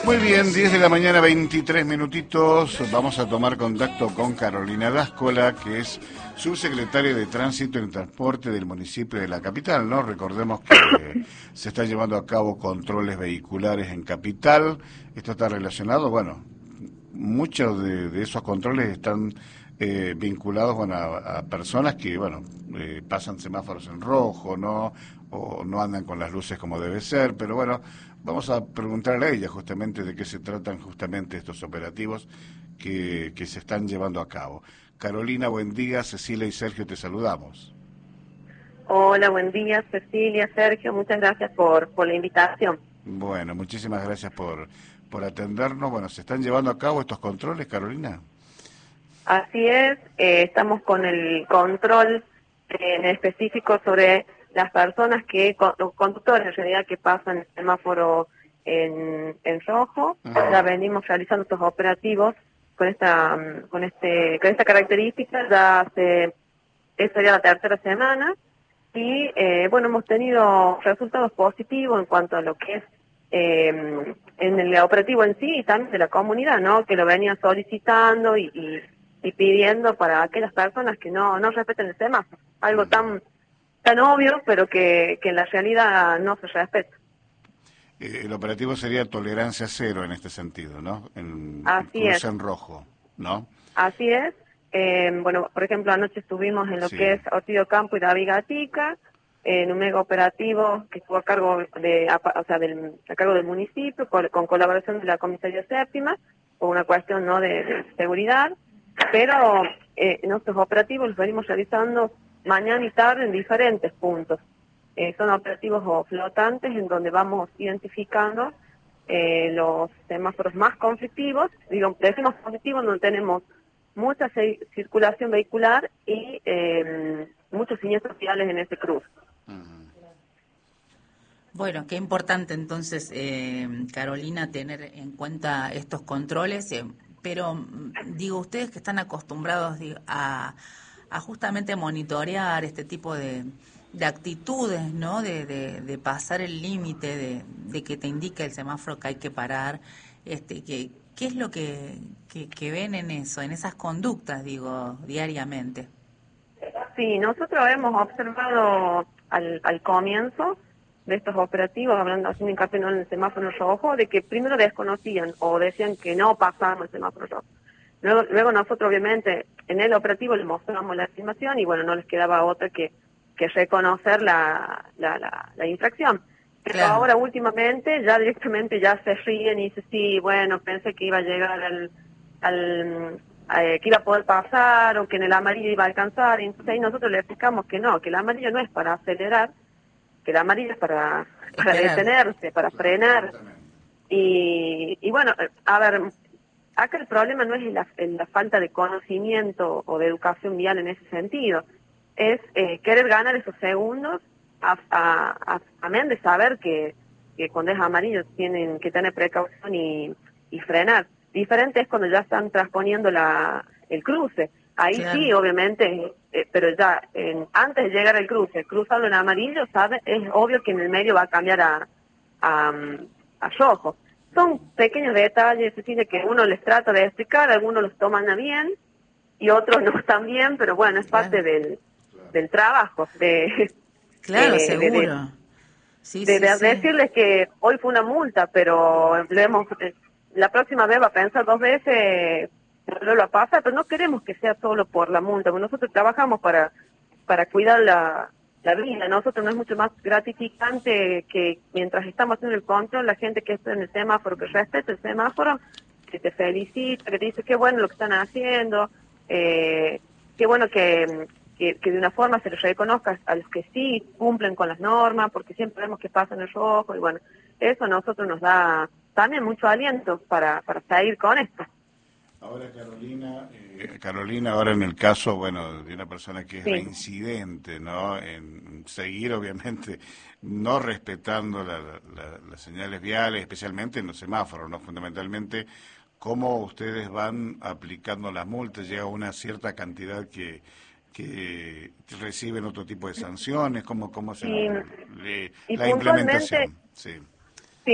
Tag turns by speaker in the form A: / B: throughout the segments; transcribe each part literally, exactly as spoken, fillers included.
A: Muy bien, diez de la mañana, veintitrés minutitos. Vamos a tomar contacto con Carolina Dáscola, que es subsecretaria de Tránsito y Transporte del municipio de la capital, ¿no? Recordemos que se están llevando a cabo controles vehiculares en capital. Esto está relacionado, bueno, muchos de, de esos controles están eh, vinculados, bueno, a, a personas que, bueno, eh, pasan semáforos en rojo, ¿no? O no andan con las luces como debe ser, pero bueno, vamos a preguntarle a ella justamente de qué se tratan justamente estos operativos que, que se están llevando a cabo. Carolina, buen día. Cecilia y Sergio, te saludamos.
B: Hola, buen día, Cecilia, Sergio, muchas gracias por, por la invitación.
A: Bueno, muchísimas gracias por, por atendernos. Bueno, ¿se están llevando a cabo estos controles, Carolina?
B: Así es, eh, estamos con el control eh, en específico sobre las personas que, los conductores en realidad que pasan el semáforo en, en rojo. Uh-huh. Ya venimos realizando estos operativos con esta, con este, con esta característica ya hace, esta sería la tercera semana. Y eh, bueno, hemos tenido resultados positivos en cuanto a lo que es eh, en el operativo en sí y también de la comunidad, ¿no? Que lo venía solicitando y, y, y pidiendo para aquellas personas que no no respeten el semáforo. Algo tan tan obvio, pero que, que en la realidad no se respeta.
A: Eh, el operativo sería tolerancia cero en este sentido, ¿no? En,
B: Así
A: cruce
B: es.
A: en rojo, ¿no?
B: Así es. Eh, bueno, por ejemplo, anoche estuvimos en lo
A: Sí.
B: que es Ortido Campo y David Gatica, en un mega operativo que estuvo a cargo de, o sea, del, a cargo del municipio, con, con colaboración de la comisaría séptima, por una cuestión no de, de seguridad, pero eh, nuestros operativos los venimos realizando mañana y tarde en diferentes puntos. Eh, son operativos o flotantes en donde vamos identificando eh, los semáforos más conflictivos, digo, decimos conflictivos donde tenemos mucha circulación vehicular y eh, muchos siniestros viales en ese cruce.
C: Bueno, qué importante entonces, eh, Carolina, tener en cuenta estos controles, eh, pero digo, ustedes que están acostumbrados digo, a, a justamente monitorear este tipo de, de actitudes, ¿no? De, de, de pasar el límite, de, de que te indique el semáforo que hay que parar, este, que, ¿qué es lo que, que, que ven en eso, en esas conductas, digo, diariamente?
B: Sí, nosotros hemos observado al, al comienzo de estos operativos, hablando haciendo hincapié en el semáforo rojo, de que primero desconocían o decían que no pasábamos el semáforo rojo. Luego, luego nosotros obviamente en el operativo les mostramos la estimación y bueno, no les quedaba otra que, que reconocer la, la, la, la infracción. Pero claro, ahora últimamente ya directamente ya se ríen y dicen, sí, bueno, pensé que iba a llegar al... al Eh, que iba a poder pasar o que en el amarillo iba a alcanzar, y entonces ahí nosotros le explicamos que no, que el amarillo no es para acelerar, que el amarillo es para, para detenerse, para frenar. Y, y bueno, a ver, acá el problema no es la, la falta de conocimiento o de educación vial en ese sentido, es eh, querer ganar esos segundos a, a, a, amén de saber que, que cuando es amarillo tienen que tener precaución y, y frenar. Diferente es cuando ya están transponiendo la, el cruce. Ahí claro, sí, obviamente, eh, pero ya en, antes de llegar al cruce, cruzarlo en amarillo, ¿sabe? Es obvio que en el medio va a cambiar a, a, a rojo. Son pequeños detalles, Cecilia, que uno les trata de explicar, algunos los toman a bien y otros no están bien, pero bueno, es parte claro, del, del trabajo. De,
C: claro,
B: de,
C: seguro.
B: De, de,
C: sí,
B: de,
C: sí,
B: de
C: sí.
B: decirles que hoy fue una multa, pero lo hemos... La próxima vez va a pensar dos veces, no lo pasa, pero no queremos que sea solo por la multa, porque nosotros trabajamos para para cuidar la, la vida. Nosotros no es mucho más gratificante que mientras estamos haciendo el control, la gente que está en el semáforo, que respeta el semáforo, que te felicita, que te dice qué bueno lo que están haciendo, eh, qué bueno que, que, que de una forma se les reconozca a los que sí cumplen con las normas, porque siempre vemos que pasan el rojo, y bueno, eso a nosotros nos da también mucho aliento para, para seguir con esto.
A: Ahora, Carolina, eh, Carolina, ahora en el caso, bueno, de una persona que es
B: Sí.
A: reincidente, ¿no? En seguir, obviamente, no respetando la, la, las señales viales, especialmente en los semáforos, ¿no? Fundamentalmente, ¿cómo ustedes van aplicando las multas? Llega una cierta cantidad que que reciben otro tipo de sanciones, ¿cómo, cómo se
B: y,
A: le,
B: y
A: la implementación? Sí.
B: Sí.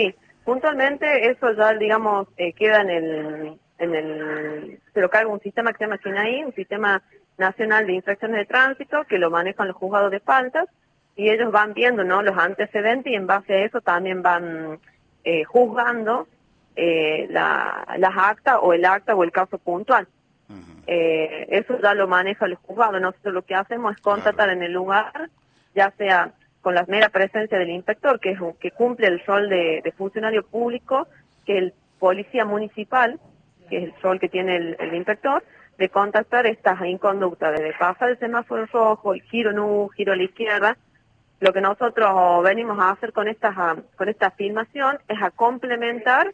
B: puntualmente eso ya, digamos, eh, queda en el, en el, se lo carga un sistema que se llama SINAI, un sistema nacional de infracciones de tránsito, que lo manejan los juzgados de faltas, y ellos van viendo, ¿no?, los antecedentes, y en base a eso también van eh, juzgando eh, la, las actas, o el acta, o el caso puntual. Uh-huh. Eh, eso ya lo maneja los juzgados. Nosotros lo que hacemos es contratar claro. en el lugar, ya sea con la mera presencia del inspector, que es que cumple el rol de, de funcionario público, que es el policía municipal, que es el rol que tiene el, el inspector, de contactar estas inconductas, desde pasar el semáforo rojo, el giro en U, giro a la izquierda. Lo que nosotros venimos a hacer con esta, con esta filmación es a complementar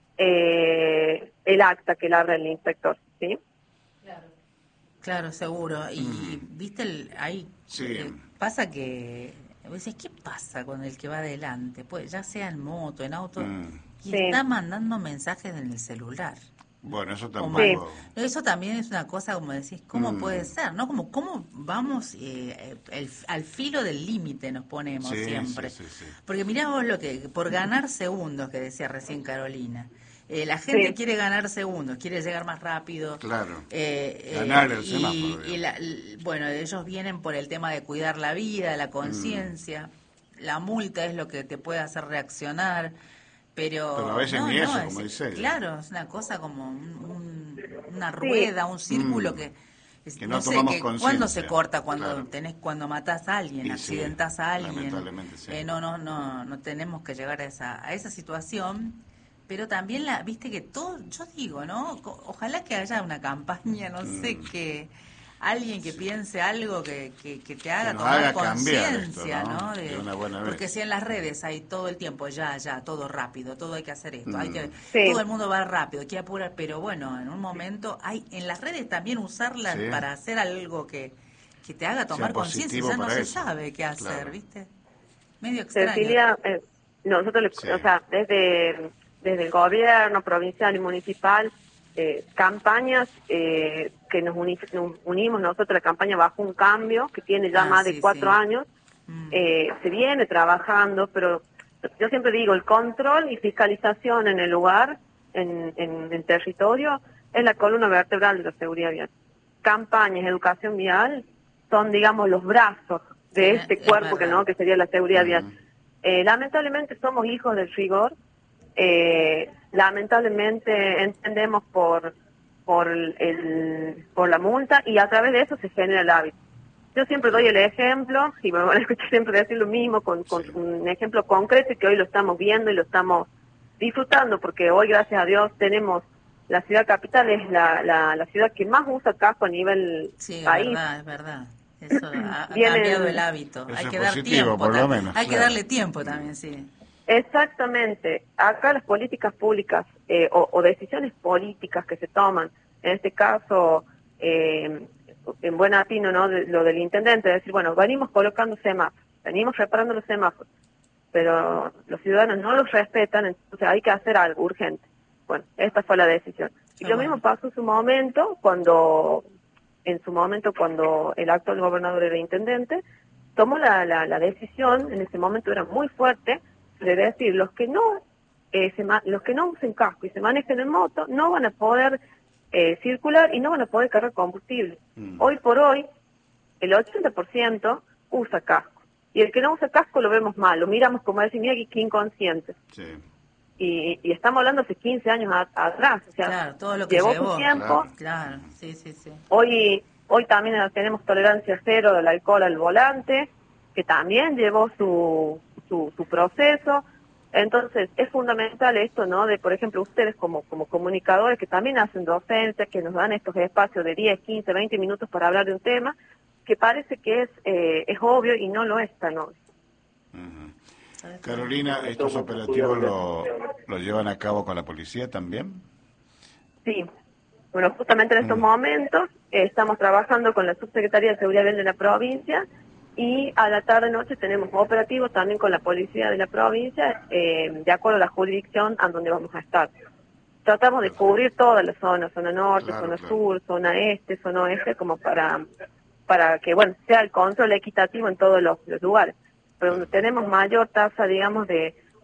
B: eh, el acta que larga el inspector, ¿sí?
C: Claro, claro, seguro. Y, mm. viste, el, ahí
A: sí.
C: eh, pasa que... Dices, ¿qué pasa con el que va adelante? Pues ya sea en moto, en auto, mm. y sí. está mandando mensajes en el celular.
A: Bueno, eso también.
C: Sí. Eso también es una cosa, como decís, ¿cómo mm. puede ser? ¿No? Como cómo vamos eh, el, al filo del límite nos ponemos
A: sí,
C: siempre.
A: Sí, sí, sí.
C: Porque mirá vos lo que, por ganar segundos, que decía recién Carolina. Eh, la gente sí. quiere ganar segundos, quiere llegar más rápido.
A: Claro.
C: Eh,
A: ganar
C: eh,
A: el semáforo.
C: Y, y la, bueno, ellos vienen por el tema de cuidar la vida, la conciencia. Mm. La multa es lo que te puede hacer reaccionar. Pero,
A: pero a veces
C: no,
A: ni
C: no,
A: eso,
C: es,
A: como dice ella.
C: Claro, es una cosa como un, un, una rueda, sí. un círculo mm. que...
A: Que no,
C: no sé,
A: tomamos
C: que
A: conciencia.
C: ¿cuándo se corta? Cuando
A: claro.
C: tenés, cuando matás a alguien,
A: y
C: accidentás
A: sí,
C: a alguien.
A: Lamentablemente, sí.
C: Eh, no, no, no, no tenemos que llegar a esa, a esa situación. Pero también, la viste que todo, yo digo, ¿no? Ojalá que haya una campaña, no mm. sé, que alguien que sí. piense algo que, que, que te haga
A: que
C: tomar conciencia, ¿no? ¿no? De,
A: de una buena
C: porque
A: vez.
C: si en las redes hay todo el tiempo, ya, ya, todo rápido, todo hay que hacer esto, mm. hay que,
B: sí.
C: todo el mundo va rápido, quiere apurar, pero bueno, en un momento hay, en las redes también usarlas sí. para hacer algo que, que te haga tomar conciencia, ya no se eso. sabe qué hacer, claro. ¿viste? Medio extraño.
B: Cecilia, eh, nosotros, le, sí. o sea, desde... desde el gobierno provincial y municipal, eh, campañas eh, que nos, uni, nos unimos nosotros, la campaña Bajo un Cambio, que tiene ya ah, más sí, de cuatro sí. años, mm. eh, se viene trabajando, pero yo siempre digo, el control y fiscalización en el lugar, en, en el territorio, es la columna vertebral de la seguridad vial. Campañas, educación vial, son, digamos, los brazos de este es cuerpo verdad. que no que sería la seguridad uh-huh. vial. Eh, lamentablemente somos hijos del rigor. Eh, lamentablemente entendemos por por el por la multa y a través de eso se genera el hábito. Yo siempre doy el ejemplo, y me van a escuchar siempre decir lo mismo, con, con sí. un ejemplo concreto y que hoy lo estamos viendo y lo estamos disfrutando, porque hoy, gracias a Dios, tenemos la ciudad capital, es la, la, la ciudad que más usa casco a nivel
C: sí,
B: país.
C: Sí, es verdad, es verdad. Eso ha, ha cambiado el hábito. Hay que dar
A: positivo,
C: tiempo.
A: Por lo menos,
C: hay
A: claro.
C: que darle tiempo también, sí.
B: Exactamente. Acá las políticas públicas eh, o, o decisiones políticas que se toman, en este caso, eh, en buen latino, ¿no? De, lo del intendente, decir, bueno, venimos colocando semáforos, venimos reparando los semáforos, pero los ciudadanos no los respetan, entonces hay que hacer algo urgente. Bueno, esta fue la decisión. Y oh, lo mismo pasó en su momento, cuando, en su momento, cuando el actual gobernador era intendente, tomó la, la, la decisión, en ese momento era muy fuerte, de decir, los que no eh, se ma- los que no usen casco y se manejen en moto no van a poder eh, circular y no van a poder cargar combustible. Mm. Hoy por hoy, el ochenta por ciento usa casco. Y el que no usa casco lo vemos mal, lo miramos como decir, mira que inconsciente.
A: Sí.
B: Y, y estamos hablando hace quince años a, atrás. O sea,
C: claro, todo lo que
B: llevó,
C: llevó
B: su tiempo.
C: Claro, claro. Sí, sí, sí.
B: Hoy, hoy también tenemos tolerancia cero del alcohol al volante, que también llevó su... Su, su proceso. Entonces es fundamental esto, ¿no? De, por ejemplo, ustedes como como comunicadores que también hacen docencia, que nos dan estos espacios de diez, quince, veinte minutos para hablar de un tema que parece que es eh, es obvio y no lo es tan obvio.
A: Uh-huh. Carolina, ¿estos operativos lo, lo llevan a cabo con la policía también?
B: Sí. Bueno, justamente en estos uh-huh. momentos eh, estamos trabajando con la Subsecretaría de Seguridad Vial de la provincia. Y a la tarde-noche tenemos operativos también con la policía de la provincia, eh, de acuerdo a la jurisdicción a donde vamos a estar. Tratamos de cubrir toda la zona, zona norte, claro, zona claro. sur, zona este, zona oeste, como para para que, bueno, sea el control equitativo en todos los, los lugares. Pero donde tenemos mayor tasa, digamos, de,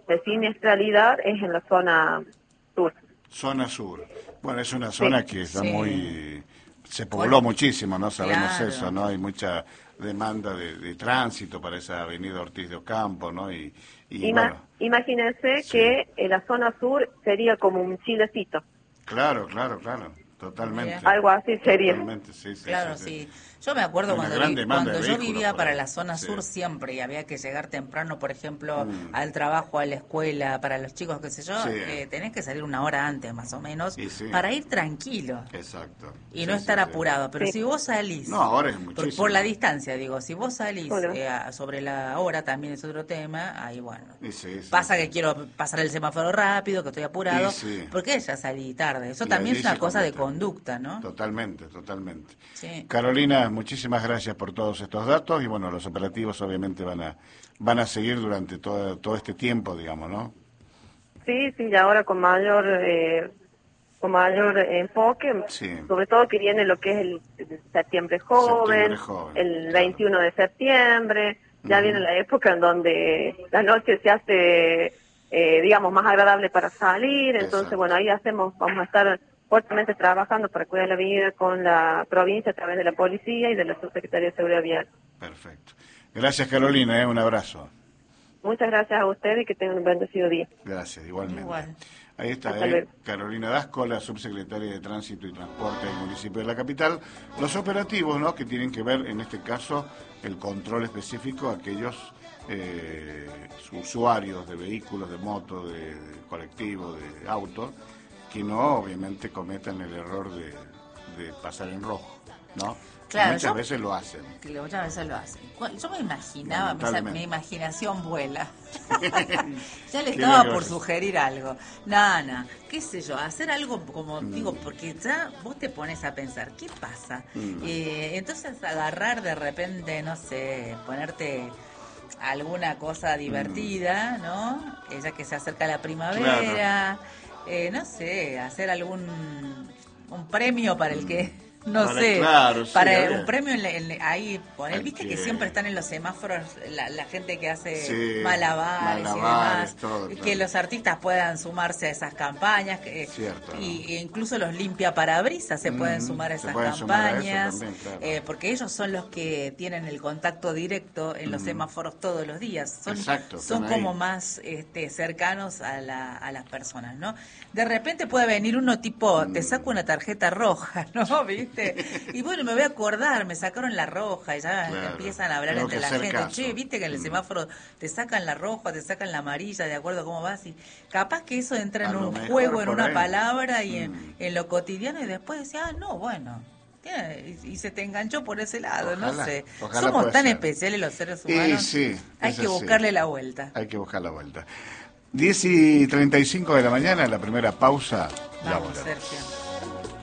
B: de siniestralidad es en la zona sur.
A: Zona sur. Bueno, es una zona
B: Sí.
A: que está
C: Sí.
A: muy... Se pobló muchísimo, ¿no? Sabemos
C: Claro.
A: eso, ¿no? Hay mucha demanda de, de tránsito para esa avenida Ortiz de Ocampo, ¿no? Y, y
B: Ima-
A: bueno,
B: Imagínense
A: Sí.
B: que en la zona sur sería como un chilecito.
A: claro, claro, claro, totalmente.
C: Mira.
B: Algo así sería.
A: Totalmente, sí, sí,
C: Claro,
A: sí,
C: sí.
A: sí.
C: Yo me acuerdo
A: Una
C: cuando,
A: gran
C: vi-
A: demanda
C: cuando
A: de
C: yo
A: vehículos
C: vivía
A: por
C: para
A: ahí.
C: la zona
A: Sí.
C: sur siempre y había que llegar temprano, por ejemplo,
A: Mm.
C: al trabajo, a la escuela, para los chicos, qué sé yo,
A: Sí.
C: eh, tenés que salir una hora antes más o menos
A: Y sí.
C: para ir tranquilo
A: Exacto.
C: y
A: Sí,
C: no
A: sí,
C: estar
A: sí.
C: apurado. Pero
B: Sí.
C: si vos salís,
A: No, ahora es
C: por,
A: muchísimo.
C: por la distancia, digo, si vos salís
B: Hola.
C: eh, a- sobre la hora también es otro tema, ahí bueno.
A: Y sí, sí,
C: Pasa
A: sí.
C: que quiero pasar el semáforo rápido, que estoy apurado,
A: Y sí.
C: porque ya salí tarde. Eso
A: Y
C: también
A: allí
C: es una
A: se
C: cosa de
A: comete.
C: conducta, ¿no?
A: Totalmente, totalmente.
C: Sí.
A: Carolina, muchísimas gracias por todos estos datos y bueno, los operativos obviamente van a van a seguir durante todo, todo este tiempo, digamos, ¿no?
B: Sí, sí, y ahora con mayor eh, con mayor enfoque,
A: Sí.
B: sobre todo que viene lo que es el, el septiembre joven,
A: Septiembre joven,
B: el
A: claro.
B: veintiuno de septiembre, ya
A: Ujú.
B: viene la época en donde la noche se hace, eh, digamos, más agradable para salir, entonces,
A: Exacto.
B: bueno, ahí hacemos, vamos a estar fuertemente trabajando para cuidar la vida con la provincia a través de la policía y de la Subsecretaría de Seguridad Vial.
A: Perfecto. Gracias, Carolina, ¿eh? Un abrazo.
B: Muchas gracias a ustedes y que tengan un bendecido día.
A: Gracias, igualmente.
C: Igual.
A: Ahí está,
B: Hasta
A: ¿eh?
B: luego.
A: Carolina Dasco, la subsecretaria de Tránsito y Transporte del municipio de la capital. Los operativos, ¿no?, que tienen que ver, en este caso, el control específico a aquellos eh, usuarios de vehículos, de moto, de, de colectivo, de auto, que no, obviamente, cometan el error de, de pasar en rojo, ¿no?
C: Claro,
A: Muchas
C: yo-
A: veces lo hacen.
C: Que muchas veces lo hacen. Cu- Yo me imaginaba, mi,
A: Lamentablemente.
C: mi imaginación vuela. Ya le
A: ¿Qué es
C: estaba
A: lo que
C: por
A: vas a
C: sugerir algo. No, no, qué sé yo, hacer algo como,
A: Mm.
C: digo, porque ya vos te pones a pensar, ¿qué pasa?
A: Mm.
C: Eh, entonces agarrar de repente, no sé, ponerte alguna cosa divertida, ¿no? Eh, ya que se acerca la primavera, eh, no sé, hacer algún un premio para el que... No
A: Para-
C: sé,
A: claro, sí,
C: para
A: había-
C: un premio en la- en la- ahí poner,
A: Al
C: viste
A: que-
C: que siempre están en los semáforos la, la gente que hace
A: Sí,
C: malabares,
A: malabares,
C: y demás,
A: todo,
C: y que
A: claro.
C: los artistas puedan sumarse a esas campañas, que,
A: Cierto,
C: y, e incluso los limpia parabrisas se pueden
A: Mm,
C: sumar a
A: se
C: esas
A: pueden sumar a eso
C: campañas,
A: también, claro.
C: eh, porque ellos son los que tienen el contacto directo en los semáforos todos los días, son,
A: Exacto,
C: son
A: están
C: como
A: ahí.
C: más este, cercanos a, la, a las personas, ¿no? De repente puede venir uno tipo, te saco una tarjeta roja, ¿no? ¿Viste? Y bueno, me voy a acordar, me sacaron la roja y ya
A: Claro,
C: empiezan a hablar
A: tengo
C: entre
A: que
C: la
A: hacer
C: gente.
A: caso.
C: Che, ¿viste que en el
A: Mm.
C: semáforo te sacan la roja, te sacan la amarilla, de acuerdo a cómo vas? Y capaz que eso entra
A: A
C: en
A: lo
C: un
A: mejor
C: juego, en
A: por
C: una
A: ahí.
C: palabra y en,
A: Mm.
C: en lo cotidiano y después decía, ah, no, bueno. tiene- Y, y se te enganchó por ese lado, no
A: Ojalá,
C: sé.
A: ojalá
C: Somos
A: pueda
C: tan
A: ser.
C: especiales los seres
A: Y
C: humanos.
A: sí,
C: Hay
A: es
C: que
A: así.
C: buscarle la vuelta.
A: Hay que buscar la vuelta. diez y treinta y cinco de la mañana, la primera pausa. La
C: Vamos,
A: volvemos.
C: Sergio.